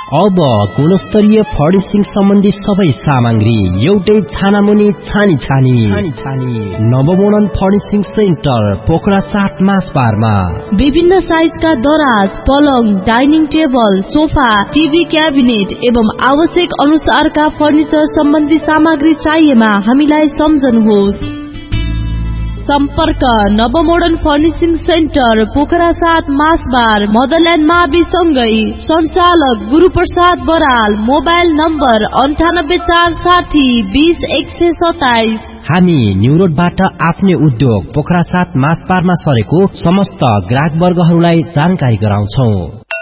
अब गुणस्तरीय फर्निशिङ सम्बन्धी सबै सामग्री एउटै छानामुनि छानी नवमोडर्न फर्निशिङ सेन्टर पोखरा 7 मासबारमा। विभिन्न साइजका दराज, पलङ, dining table, sofa, TV cabinet एवं आवश्यक अनुसारका फर्निचर सम्बन्धी सामग्री चाहिएमा हामीलाई सम्झनुहोस्। सम्पर्क नवमोडर्न फर्निशिङ सेन्टर पोखरा 7 मासबार मदरल्यान्ड मावि सँगै सञ्चालक गुरुप्रसाद बराल। Mobile number 98460 20127। हामी न्यू रोडबाट आफ्नै उद्योग पोखरा 7 मासबारमा सरेको समस्त ग्राहक वर्गहरूलाई जानकारी गराउँछौं।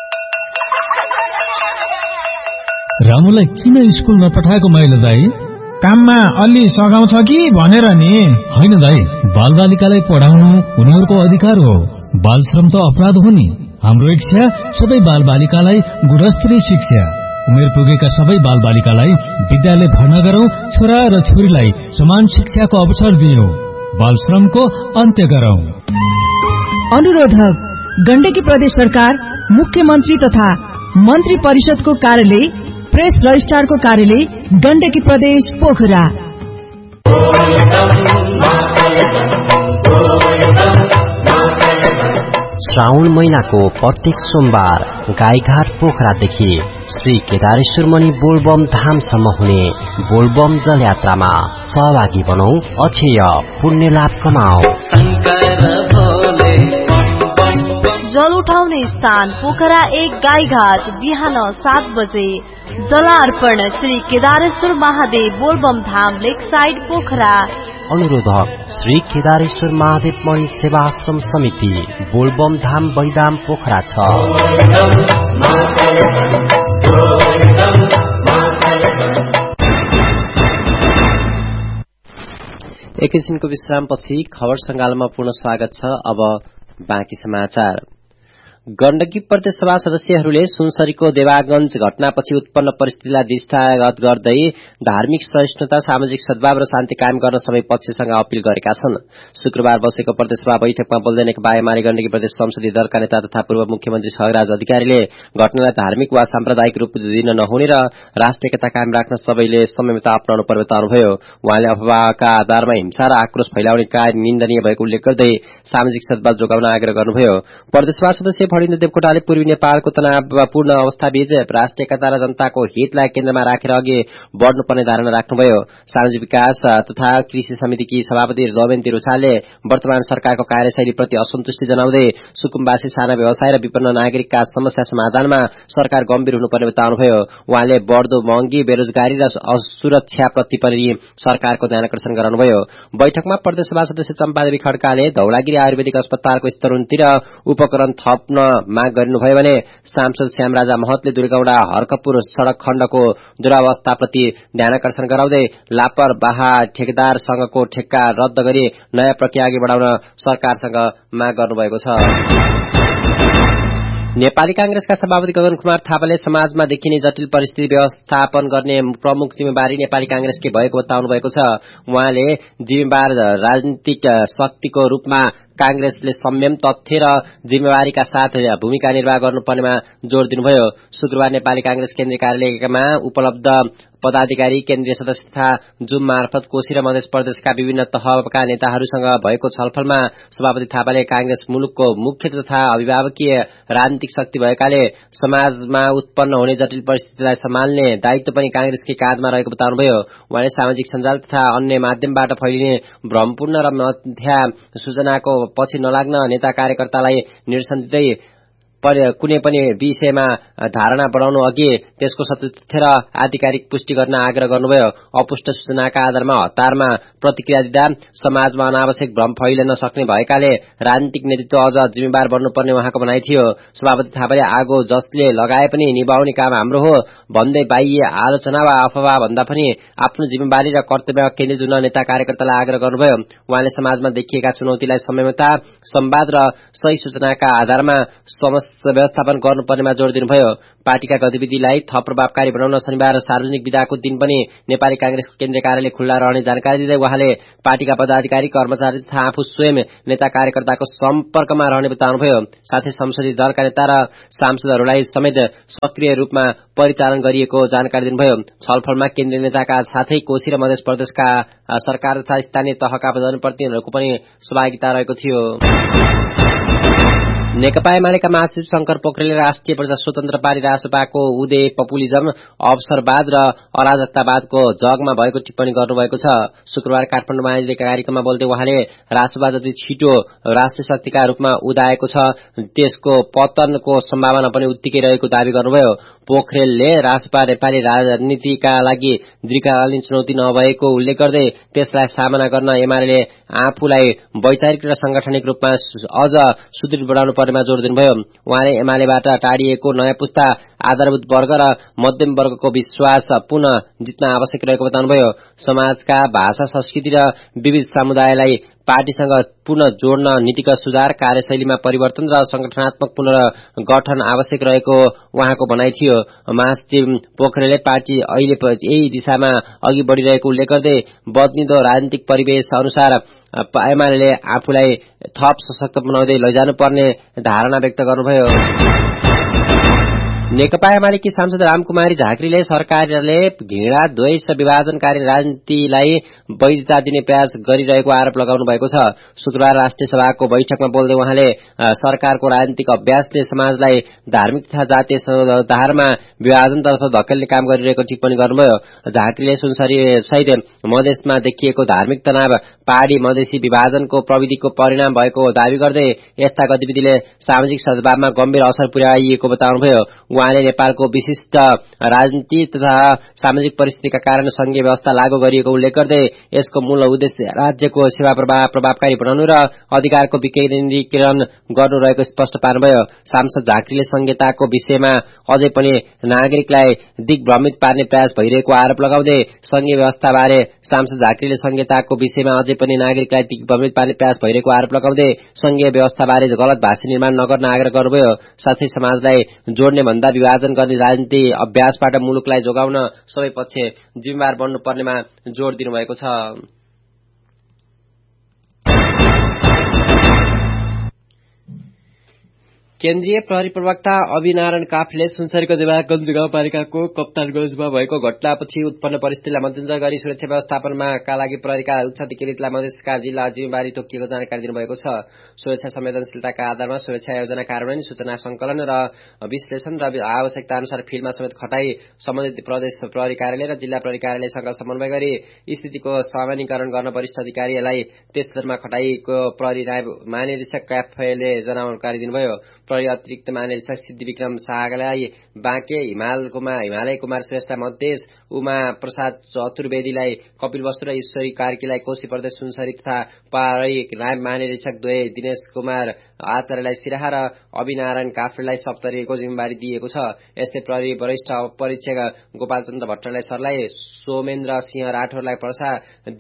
रामुलाई किन स्कुल नपठाएको मैले दाई? काममा अलि सघाउँछ कि भनेर नि। होइन दाई, बालबालिकालाई पढाउनु उनीहरूको अधिकार हो। बाल श्रम त अपराध हो नि। हाम्रो इच्छा सबै बालबालिकालाई गुणस्तरीय शिक्षा, उमेर पुगेका सबै बालबालिकालाई विद्यालय भर्ना गरौं, छोरा र छोरीलाई समान शिक्षाको अवसर दियौं, बाल श्रमको अन्त्य गरौं। अनुरोधक गण्डकी प्रदेश सरकार, मुख्यमन्त्री तथा मन्त्री परिषदको कार्यालय, प्रेस रजिस्ट्रारको कार्यालय, गण्डकी प्रदेश पोखरा। श्रावण महिनाको प्रत्येक सोमबार गाईघाट पोखरादेखि श्री केदारेश्वर मणि बोलबम धामसम्म हुने बोलबम जल यात्रामा सहभागी बनौ, अक्षय पुण्य लाभ कमाऊ। जल उठाउने स्थान पोखरा 1 गाईघाट, बिहान 7 बजे। जलार्पण श्री केदारेश्वर महादेव बोलबम धाम लेक साइड पोखरा। अनुरोधक श्री केदारेश्वर महादेव मणि सेवाश्रम समिति, बोलबम धाम बैदाम पोखरा 6। एकैछिनको विश्रामपछि खबर संगालमा पुनः स्वागत छ। अब बाँकी समाचार। गण्डकी प्रदेश सभा सदस्यहरूले सुनसरीको देवागंज घटनापछि उत्पन्न परिस्थितिलाई दृष्टागत गर्दै धार्मिक सहिष्णुता, सामाजिक सद्भाव र शान्ति कायम गर्न सबै पक्षसँग अपील गरेका छन्। शुक्रबार बसेको प्रदेश सभा बैठकमा बोल्दै नेकपा एमाले गण्डकी प्रदेश संसदीय दलका नेता तथा पूर्व मुख्यमन्त्री छगराज अधिकारीले घटनालाई धार्मिक वा साम्प्रदायिक रूप दिन नहुने र राष्ट्रिय एकता कायम राख्न सबैले संयमता अपनाउनु पर्ने बताउनुभयो। उहाँले अफवाहका आधारमा हिंसा र आक्रोश फैलाउने कार्य निन्दनीय भएको उल्लेख गर्दै सामाजिक सद्भाव जोगाउन आग्रह गर्नुभयो। प्रदेश सभा सदस्य फणिन्द्र देवकोटाले पूर्वी नेपालको तनावपूर्ण अवस्थाबीच राष्ट्रिय एकता र जनताको हितलाई केन्द्रमा राखेर अघि बढ्नुपर्ने धारणा राख्नुभयो। सामाजिक विकास तथा कृषि समितिकी सभापति रमेन्ती रुछालले वर्तमान सरकारको कार्यशैलीप्रति असन्तुष्टि जनाउँदै सुकुम्बासी साना व्यवसाय र विपन्न नागरिकका समस्या समाधानमा सरकार गम्भीर हुनुपर्ने बताउनुभयो। उहाँले बढ्दो महँगी, बेरोजगारी र असुरक्षाप्रति पनि सरकारको ध्यानकर्षण गराउनुभयो। बैठकमा प्रदेश सभा सदस्य चम्पादेवी खड्काले धौलागिरी आयुर्वेदिक अस्पतालको स्तरोन्नति र उपकरण थप्न माग गर्नुभयो भने सांसद श्यामराजा महतले दुर्गौडा हर्कपुर सड़क खण्डको दुरावस्थाप्रति ध्यानकर्षण गराउँदै लापरवाह ठेकेदारसँगको ठेक्का रद्द गरी नयाँ प्रक्रिया अघि बढाउन सरकारसँग माग गर्नुभएको छ। नेपाली कांग्रेसका सभापति गगन कुमार थापाले समाजमा देखिने जटिल परिस्थिति व्यवस्थापन गर्ने प्रमुख जिम्मेवारी नेपाली कांग्रेसकै भएको बताउनु भएको छ। उहाँले जिम्मेवार राजनीतिक शक्तिको रूपमा कांग्रेसले संयम, तथ्य र जिम्मेवारीका साथ भूमिका निर्वाह गर्नुपर्नेमा जोड़ दिनुभयो। शुक्रबार नेपाली कांग्रेस केन्द्रीय कार्यालयमा उपलब्ध पदाधिकारी, केन्द्रीय सदस्य तथा जुम मार्फत कोशी र मधेस प्रदेशका विभिन्न तहका नेताहरूसँग भएको छलफलमा सभापति थापाले कांग्रेस मुलुकको मुख्य तथा अभिभावकीय राजनीतिक शक्ति भएकाले समाजमा उत्पन्न हुने जटिल परिस्थितिलाई सम्हाल्ने दायित्व पनि कांग्रेसकै काँधमा रहेको बताउनुभयो। उहाँले सामाजिक सञ्जाल तथा अन्य माध्यमबाट फैलिने भ्रमपूर्ण र मिथ्या सूचनाको पछि नलाग्न नेता कार्यकर्तालाई निर्देशन दिँदै कुनै पनि विषयमा धारणा बढाउनु अघि त्यसको सत्य र आधिकारिक पुष्टि गर्न आग्रह गर्नुभयो। अपुष्ट सूचनाका आधारमा हतारमा प्रतिक्रिया दिँदा समाजमा अनावश्यक भ्रम फैलन सक्ने भएकाले राजनीतिक नेतृत्व अझ जिम्मेवार बन्नुपर्ने उहाँको भनाइ थियो। सभापति थापाले आगो जसले लगाए पनि निभाउने काम हाम्रो हो भन्दै बाह्य आलोचना वा अफवाह भन्दा पनि आफ्नो जिम्मेवारी र कर्तव्यमा केन्द्रित हुन नेता कार्यकर्तालाई आग्रह गर्नुभयो। उहाँले समाजमा देखिएका चुनौतीलाई संयमता, संवाद र सही सूचनाका आधारमा समस्या व्यवस्थापन गर्नुपर्नेमा जोड़ दिनुभयो। पार्टीका गतिविधिलाई थप प्रभावकारी बनाउन शनिबार सार्वजनिक बिदाको दिन पनि नेपाली कांग्रेसको केन्द्रीय कार्यालय खुल्ला रहने जानकारी दिँदै उहाँले पार्टीका पदाधिकारी कर्मचारी तथा आफू स्वयं नेता कार्यकर्ताको सम्पर्कमा रहने बताउनुभयो। साथै संसदीय दलका नेता र सांसदहरूलाई समेत सक्रिय रूपमा परिचालन गरिएको जानकारी दिनुभयो। छलफलमा केन्द्रीय नेताका साथै कोशी र मध्य प्रदेशका सरकार तथा स्थानीय तहका जनप्रतिनिधिहरूको पनि सहभागिता रहेको थियो। नेकपा एमालेका महासचिव शंकर पोखरेलले राष्ट्रिय प्रजा स्वतन्त्र पार्टी रासपाको उदय पपुलिजम अवसरवाद र अराजकतावादको जगमा भएको टिप्पणी गर्नुभएको छ। शुक्रबार काठमाडौँमा आयोजित कार्यक्रममा बोल्दै उहाँले रासपा जति छिटो राष्ट्रिय शक्तिका रूपमा उदाएको छ त्यसको पतनको सम्भावना पनि उत्तिकै रहेको दावी गर्नुभयो। पोखरेलले रासपा नेपाली राजनीतिका लागि दीर्घकालीन चुनौती नभएको उल्लेख गर्दै त्यसलाई सामना गर्न एमाले आफूलाई वैचारिक र सांगठनिक रूपमा अझ सुदृढ बनाउनु पर्नेमा जोड़ दिनुभयो। उहाँले एमालेबाट टाढिएको नयाँ पुस्ता आधारभूत वर्ग र मध्यम वर्गको विश्वास पुनः जित्न आवश्यक रहेको बताउनुभयो। समाजका भाषा संस्कृति र विविध समुदायलाई पार्टीसँग पुनः जोड्न नीतिगत सुधार, कार्यशैलीमा परिवर्तन र संगठनात्मक पुनर्गठन आवश्यक रहेको उहाँको भनाइ थियो। महासचिव पोखरेलले पार्टी अहिले यही दिशामा अघि बढ़िरहेको उल्लेख गर्दै बदलिँदो राजनीतिक परिवेश अनुसार एमाले आफूलाई थप सशक्त बनाउँदै लैजानुपर्ने धारणा व्यक्त गर्नुभयो। नेकपा एमालेकी सांसद रामकुमारी झाँक्रीले सरकारले घृणा, द्वेष र विभाजनकारी राजनीतिलाई वैधता दिने प्रयास गरिरहेको आरोप लगाउनु भएको छ। शुक्रबार राष्ट्रिय सभाको बैठकमा बोल्दै उहाँले सरकारको राजनीतिक अभ्यासले समाजलाई धार्मिक तथा जातीय सौहार्दमा विभाजनतर्फ धकेल्ने काम गरिरहेको टिप्पणी गर्नुभयो। झाँक्रीले सुनसरी सहित मधेसमा देखिएको धार्मिक तनाव पहाडी मधेसी विभाजनको प्रविधिको परिणाम भएको दावी गर्दै यस्ता गतिविधिले सामाजिक सद्भावमा गम्भीर असर पुर्याइएको बताउनुभयो। उहाँले नेपालको विशिष्ट राजनीति तथा सामाजिक परिस्थितिका कारण संघीय व्यवस्था लागू गरिएको उल्लेख गर्दै यसको मूल उद्देश्य राज्यको सेवा प्रभावकारी बनाउनु र अधिकारको विकेन्द्रीकरण गर्नु रहेको स्पष्ट पार्नुभयो। सांसद झाँक्रीले संहिताको विषयमा अझै पनि नागरिकलाई दिग्भ्रमित पार्ने प्रयास भइरहेको आरोप लगाउँदै संघीय व्यवस्थाबारे सांसद झाँक्रीले संहिताको विषयमा अझै पनि नागरिकलाई दिग्भ्रमित पार्ने प्रयास भइरहेको आरोप लगाउँदै संघीय व्यवस्थाबारे गलत भाषा निर्माण नगर्न आग्रह गर्नुभयो। साथै समाजलाई जोड्ने भन्दा विभाजन गर्ने राजनीति अभ्यासबाट मुलुकलाई जोगाउन सबै पक्ष जिम्मेवार बन्नुपर्नेमा जोड़ दिनुभएको छ। केन्द्रीय प्रहरी प्रवक्ता अभिनारायण काफ्ले सुनसरीको देवागंज गाउँपालिकाको कप्तानगंजमा भएको घटनापछि उत्पन्न परिस्थितिलाई मध्यनजर गरी सुरक्षा व्यवस्थापनका लागि प्रहरीका उच्च अधिकारीलाई मधेसका जिल्ला जिम्मेवारी तोकिएको जानकारी दिनुभएको छ। सुरक्षा संवेदनशीलताका आधारमा सुरक्षा योजना कार्यान्वयन, सूचना संकलन र विश्लेषण र आवश्यकता अनुसार फिल्डमा समेत खटाई सम्बन्धित प्रदेश प्रहरी कार्यालय र जिल्ला प्रहरी कार्यालयसँग समन्वय गरी स्थितिको सामान्यीकरण गर्न वरिष्ठ अधिकारीलाई त्यस क्षेत्रमा खटाइएको प्रहरी नायब महानिरीक्षक काफ्लेले जानकारी दिनुभयो। प्रहरी अतिरिक्त महानिरीक्षक सिद्धि विक्रम शाहलाई बाँके, हिमालय कुमार श्रेष्ठ मधेस, उमा प्रसाद चतुर्वेदीलाई कपिलवस्तु र ईश्वरी कार्कीलाई कोशी प्रदेश सुनसरी तथा प्रहरी नायब महानिरीक्षक द्वय दिनेश कुमार आचार्यलाई सिराहा र अभिनारायण काफ्लेलाई सप्तरीको जिम्मेवारी दिएको छ। यस्तै प्रहरी वरिष्ठ परीक्षक गोपालचन्द्र भट्टराईलाई सर्लाही, सोमेन्द्र सिंह राठौरलाई पर्सा,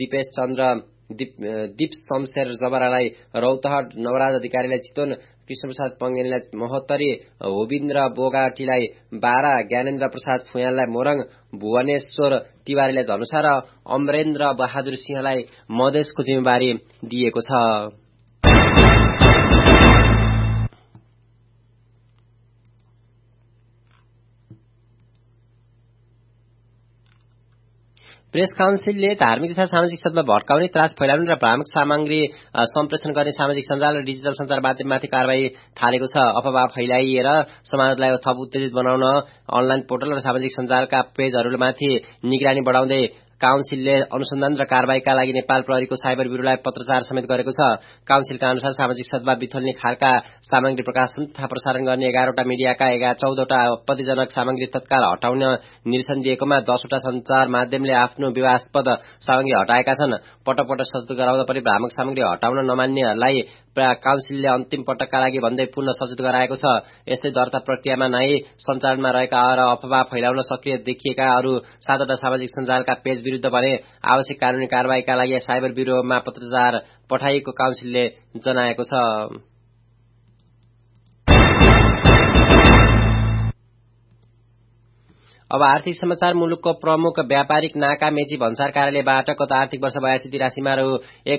दीप शमशेर जबरालाई रौतहट, नवराज अधिकारीलाई चितवन, कृष्णप्रसाद पंगेनीलाई महोत्तरी, होविन्द्र बोगाटीलाई बारा, ज्ञानेन्द्र प्रसाद फुयाललाई मोरङ, भुवनेश्वर तिवारीलाई धनुषा र अमरेन्द्र बहादुर सिंहलाई मधेसको जिम्मेवारी दिएको छ। प्रेस काउन्सिलले धार्मिक तथा सामाजिक सद्भाव भड्काउने, त्रास फैलाउने र भ्रामक सामग्री सम्प्रेषण गर्ने सामाजिक सञ्जाल र डिजिटल सञ्चार माध्यममाथि कारबाही थालेको छ। अफवाह फैलाइएर समाजलाई थप उत्तेजित बनाउन अनलाइन पोर्टल र सामाजिक सञ्जालका पेजहरूमाथि निगरानी बढाउँदै काउन्सिलले अनुसन्धान र कारबाहीका लागि नेपाल प्रहरीको साइबर ब्युरोलाई पत्रचार समेत गरेको छ। काउन्सिलका अनुसार सामाजिक सद्भाव बिथोल्ने खालका सामग्री प्रकाशन तथा प्रसारण गर्ने 11वटा मिडियाका 14वटा आपत्तिजनक सामग्री तत्काल हटाउन निर्देशन दिएकोमा 10वटा सञ्चार माध्यमले आफ्नो विवादास्पद सामग्री हटाएका छन्। पटक पटक सचेत गराउँदा पनि भ्रामक सामग्री हटाउन नमान्नेहरूलाई काउन्सिलले अन्तिम पटकका लागि भन्दै पुनः सचेत गराएको छ। यस्तै दर्ता प्रक्रियामा नै सञ्चालनमा रहेका र अफवाह फैलाउन सक्रिय देखिएका अरू 7वटा सामाजिक सञ्जालका पेज विरुद्ध भने आवश्यक कानूनी कारबाहीका लागि साइबर ब्युरोमा पत्रचार पठाइएको काउन्सिलले जनाएको छ। अब आर्थिक समाचार। मुलुकको प्रमुख व्यापारिक नाका मेची भन्सार कार्यालयबाट गत आर्थिक वर्ष 82 राशिमा रु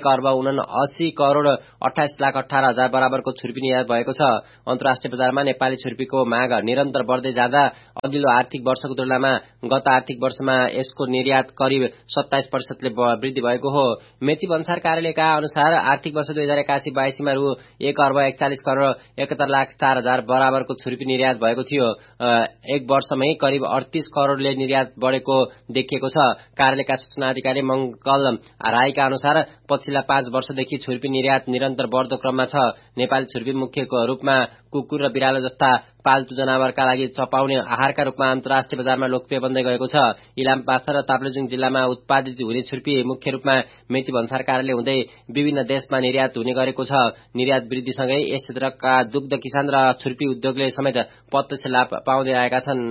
1,79,28,18,18,000 बराबरको छुर्पी निर्यात भएको छ। अन्तर्राष्ट्रिय बजारमा नेपाली छुर्पीको माग निरन्तर बढ्दै जाँदा अघिल्लो आर्थिक वर्षको तुलनामा गत आर्थिक वर्षमा यसको निर्यात करिब 27% ले वृद्धि भएको हो। मेची भन्सार कार्यालयका अनुसार आर्थिक वर्ष 2081-82 मा रु 1,41,71,04,000 बराबरको छुर्पी निर्यात भएको थियो। एक वर्षमै करिब 38 करोडले निर्यात बढेको देखिएको छ। कार्यालयका सूचना अधिकारी मंगल राईका अनुसार पछिल्ला 5 वर्षदेखि छुर्पी निर्यात निरन्तर बढ्दो क्रममा छ। नेपाली छुर्पी मुख्य रूपमा कुकुर र बिरालो जस्ता पाल्तु जनावरका लागि चपाउने आहारका रूपमा अन्तर्राष्ट्रिय बजारमा लोकप्रिय बन्दै गएको छ। इलाम, पाथर र ताप्लेजुङ जिल्लामा उत्पादित हुने छुर्पी मुख्य रूपमा मेची भन्सार कार्यालय हुँदै विभिन्न देशमा निर्यात हुने गरेको छ। निर्यात वृद्धिसँगै यस क्षेत्रका दुग्ध किसान र छुर्पी उद्योगले समेत प्रत्यक्ष लाभ पाउँदै आएका छन्।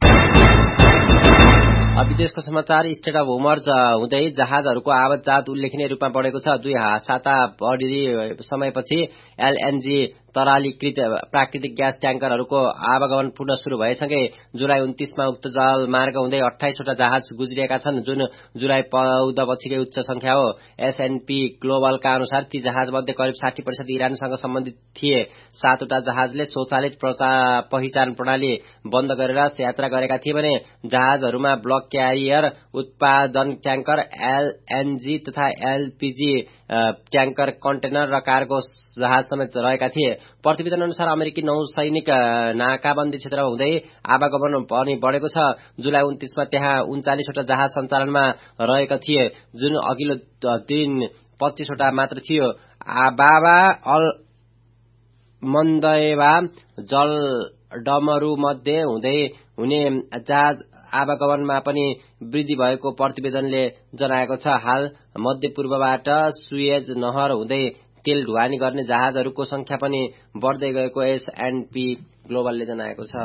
विदेशको समाचार। स्टेट अफ होमर्ज हुँदै जहाजहरूको आवतजात उल्लेखनीय रूपमा बढेको छ। 2 साता बढी समयपछि एलएनजी तरलीकृत प्राकृतिक ग्यास ट्याङ्करहरूको आवागमन पुनः शुरू भएसँगै जुलाई 29 मा उक्त जलमार्ग हुँदै 28 वटा जहाज गुज्रिएका छन्, जुन जुलाई 14 पछिकै उच्च संख्या हो। एसएनपी ग्लोबलका अनुसार ती जहाजमध्ये करिब 60% इरानसँग सम्बन्धित थिए। 7 वटा जहाजले स्वचालित पहिचान प्रणाली बन्द गरेर यात्रा गरेका थिए भने जहाजहरूमा ब्लक क्यारियर, उत्पादन ट्याङ्कर, एलएनजी तथा एलपीजी ट्याङ्कर, कन्टेनर र कार्गो जहाज समेत रहेका थिए। प्रतिवेदन अनुसार अमेरिकी नौसैनिक नाकाबन्दी क्षेत्र हुँदै आवागमन पनि बढेको छ। जुलाई 29 मा त्यहाँ 39 वटा जहाज सञ्चालनमा रहेका थिए, जुन अघिल्लो दिन 25 वटा मात्र थियो। बाबा अल मन्दएवा जलडमरू मध्ये हुँदै हुने जहाज आवागमनमा पनि वृद्धि भएको प्रतिवेदनले जनाएको छ। हाल मध्यपूर्वबाट सुएज नहर हुँदै तेल ढुवानी गर्ने जहाजहरूको संख्या पनि बढ्दै गएको एसएनपी ग्लोबलले जनाएको छ।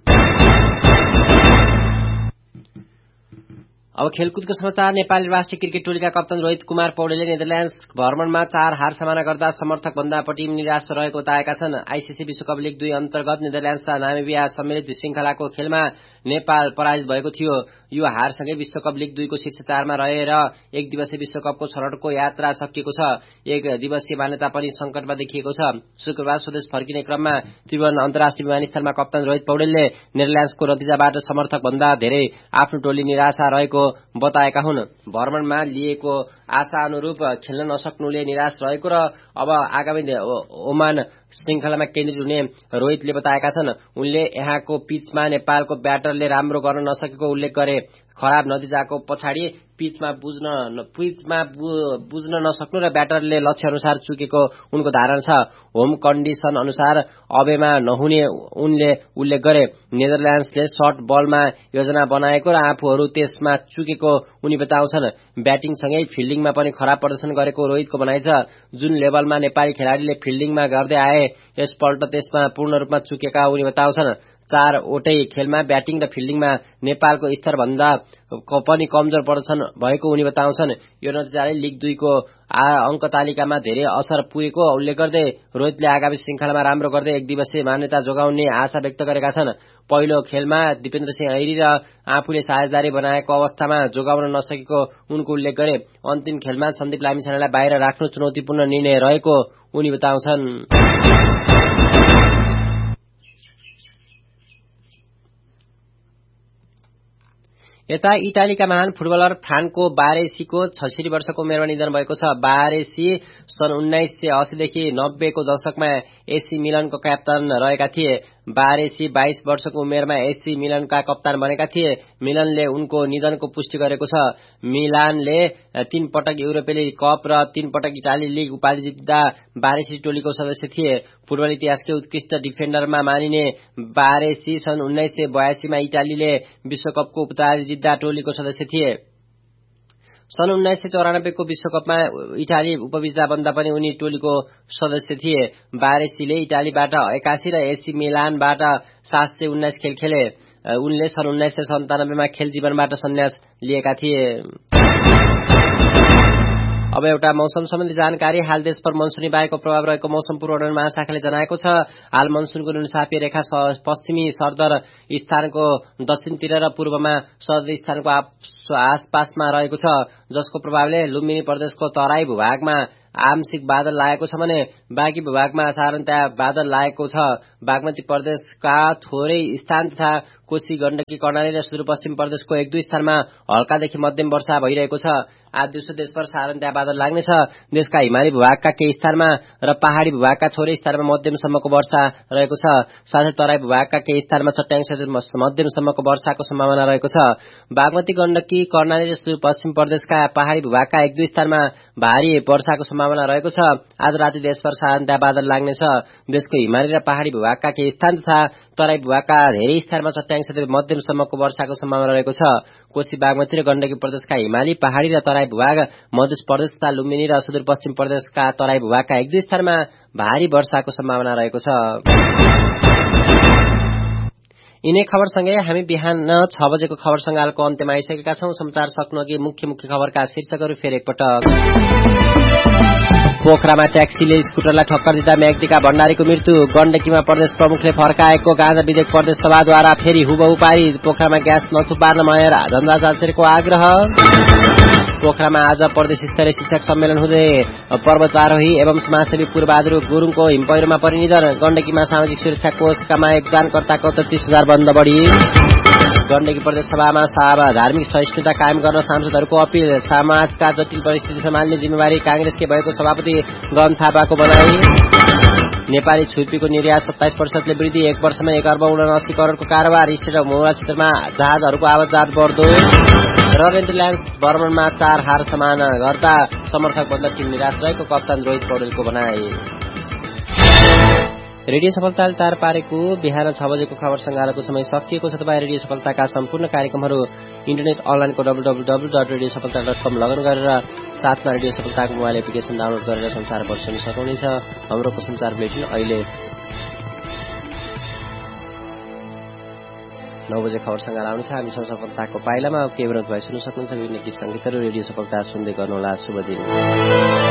अब खेलकुदको समाचार। नेपाली राष्ट्रिय क्रिकेट टोलीका कप्तान रोहित कुमार पौडेलले नेदरल्यान्ड्स भ्रमणमा 4 हार सामना गर्दा समर्थक भन्दा टिम निराश रहेको बताएका छन्। आईसीसी विश्वकप लीग 2 अन्तर्गत नेदरल्यान्ड्स र नामिबिया सम्मिलित श्रृंखलाको खेलमा नेपाल पराजित भएको थियो। यो हारसँगै विश्वकप लीग 2 को शीर्ष 4 मा रहेर एक दिवसीय विश्वकपको छनौटको यात्रा सकिएको छ। एक दिवसीय मान्यता पनि संकटमा देखिएको छ। शुक्रबार स्वदेश फर्किने क्रममा त्रिभुवन अन्तर्राष्ट्रिय विमानस्थलमा कप्तान रोहित पौडेलले नेदरल्यान्ड्सको नतिजाबाट समर्थक भन्दा धेरै आफ्नो टोली निराशा रहेको बताएका हुन्। भ्रमणमा लिएको आशा अनुरूप खेल्न नसक्नुले निराश रहेको र अब आगामी ओमान श्रृंखलामा केन्द्रित हुने रोहितले बताएका छन्। उनले यहाँको पिचमा नेपालको ब्याटरले राम्रो गर्न नसकेको उल्लेख गरे। खराब नतिजाको पछाडि पिचमा बुझ्न नसक्नु र ब्याटरले लक्ष्य अनुसार चुकेको उनको धारणा छ। होम कन्डिसन अनुसार अबेमा नहुने उनले उल्लेख गरे। नेदरल्यान्ड्सले शर्ट बलमा योजना बनाएको र आफूहरू त्यसमा चुकेको उनी बताउँछन्। ब्याटिङसँगै फिल्डिङमा पनि खराब प्रदर्शन गरेको रोहितको भनाइ छ। जुन लेभलमा नेपाली खेलाडीले फिल्डिङमा गर्दै आए यसपल्ट त्यसमा पूर्ण रूपमा चुकेका उनी बताउँछन्। 4 वटै खेलमा ब्याटिङ र फिल्डिङमा नेपालको स्तर भन्दा पनि कमजोर प्रदर्शन भएको उनी बताउँछन्। यो नतिजाले लीग 2 को अङ्क तालिकामा धेरै असर पुगेको उल्लेख गर्दै रोहितले आगामी श्रृंखलामा राम्रो गर्दै एक दिवसीय मान्यता जोगाउने आशा व्यक्त गरेका छन्। पहिलो खेलमा दिपेन्द्र सिंह ऐरी र आफूले साझेदारी बनाएको अवस्थामा जोगाउन नसकेको उनको उल्लेख गरे। अन्तिम खेलमा सन्दीप लामिछानेलाई बाहिर राख्नु चुनौतीपूर्ण निर्णय रहेको उनी बताउँछन्। यता इटालीका महान फुटबलर फ्रान्को बारेसीको 66 वर्षको उमेरमा निधन भएको छ। बारेसी सन् 1980 देखि 90 को दशकमा एसी मिलानको क्याप्टन रहेका थिए। बारेसी 22 वर्षको उमेरमा एसी मिलानका कप्तान बनेका थिए। मिलानले उनको निधनको पुष्टि गरेको छ। मिलानले 3 पटक युरोपेली कप र 3 पटक इटाली लीग उपाधि जित्दा बारेसी टोलीको सदस्य थिए। फुटबल इतिहासकै उत्कृष्ट डिफेन्डरमा मानिने बारेसी सन् 1982 मा इटालीले विश्वकपको उपाधि जित्दा टोलीको सदस्य थिए। सन् 1994 को विश्वकपमा इटाली उपविजेता बन्दा पनि उनी टोलीको सदस्य थिए। बारेसीले इटालीबाट 81 र एसी मिलानबाट 719 खेल खेले। उनले सन् 1997 मा खेल जीवनबाट सन्यास लिएका थिए। अब एउटा मौसम सम्बन्धी जानकारी। हाल देशभर मनसुनी वायुको प्रभाव रहेको मौसम पूर्वानुमान महाशाखाले जनाएको छ। हाल मनसुनको नुनसापी रेखा पश्चिमी सरदर स्थानको दक्षिणतिर र पूर्वमा सरदर स्थानको आसपासमा रहेको छ, जसको प्रभावले लुम्बिनी प्रदेशको तराई भूभागमा आंशिक बादल लागेको छ भने बाँकी भूभागमा साधारणतया बादल लागेको छ। बागमती प्रदेशका थोरै स्थान तथा कोशी, गण्डकी, कर्णाली र सुदूरपश्चिम प्रदेशको 1-2 स्थानमा हल्कादेखि मध्यम वर्षा भइरहेको छ। आज दिउँसो देशभर साधारणतया बादल लाग्नेछ। देशका हिमाली भूभागका केही स्थानमा र पहाड़ी भूभागका थोरै स्थानमा मध्यमसम्मको वर्षा रहेको छ। साथै तराई भूभागका केही स्थानमा चट्याङसहित मध्यमसम्मको वर्षाको सम्भावना रहेको छ। बागमती, गण्डकी, कर्णाली र सुदूरपश्चिम प्रदेशका पहाड़ी भूभागका 1-2 स्थानमा भारी वर्षाको सम्भावना रहेको छ। आज राति देशभर साधारणतया बादल लाग्नेछ। देशको हिमाली र पहाड़ी भूभागका केही स्थान तथा तराई भूभागका धेरै स्थानमा चट्याङसहित मध्यमसम्मको वर्षाको सम्भावना रहेको छ। कोशी, बागमती र गण्डकी प्रदेशका हिमाली, पहाड़ी र तराई भूभाग, मध्य प्रदेश तथा लुम्बिनी र सुदूरपश्चिम प्रदेशका तराई भूभागका 1-2 स्थानमा भारी वर्षाको सम्भावना रहेको छ। यिनै खबरसँगै हामी बिहान 6 बजेको खबर संगालको अन्त्यमा आइसकेका छौं। समाचार सक्नुअघि मुख्य खबरका शीर्षकहरू फेरि एकपटक। पोखरामा ट्याक्सीले स्कुटरलाई ठक्कर दिँदा म्याग्दीका भण्डारीको मृत्यु। गण्डकीमा प्रदेश प्रमुखले फर्काएको गाँजा विधेयक प्रदेश सभाद्वारा फेरि हुबहु पारित। पोखरामा ग्यास नथुपार्न मेयर धन्दाचार्यको आग्रह। पोखरामा आज प्रदेश स्तरीय शिक्षक सम्मेलन हुँदै पर्वतारोही एवं समाजसेवी पूर्वबहादुर गुरुङको हिमपैह्रोमा परिनिधन। गण्डकीमा सामाजिक सुरक्षा कोषकामा योगदानकर्ताको 33,000 बन्द बढी। गण्डकी प्रदेश सभामा धार्मिक सहिष्णुता कायम गर्न सांसदहरूको अपील। समाजका जटिल परिस्थिति सम्हाल्ने जिम्मेवारी कांग्रेसकै भएको सभापति गगन थापाको भनाई। नेपाली छुर्पीको निर्यात 27% वृद्धि। 1 वर्षमा 1 अर्ब 79 करोडको कारोबार। स्टेट अफ मोरा क्षेत्रमा जहाजहरूको आवाजात बढ्दो र नेदरल्यान्ड्स बर्मनमा 4 हार समान गर्दा समर्थक बन्द टिम निराश रहेको कप्तान रोहित पौडेलको भनाई। रेडियो सफलताले तार पारेको बिहान 6 बजेको खबर संगालको समय सकिएको छ। तपाईँ रेडियो सफलताका सम्पूर्ण कार्यक्रमहरू इन्टरनेट अनलाइनको www.radiosafalta.com लगइन गरेर साथमा रेडियो सफलताको मोबाइल एप्लिकेशन डाउनलोड गरेर संसारभर सुन्न सक्नुहुनेछ। हाम्रो संसार बुलेटिन अहिले 9 बजे खबर संगाल आउनेछ। हामी सफलताको पाइलामा केही विरोध भए सुन्न सक्नुहुन्छ। विभिन्न गीत संगीतहरू रेडियो सफलता सुन्दै गर्नुहोला। शुभ दिन।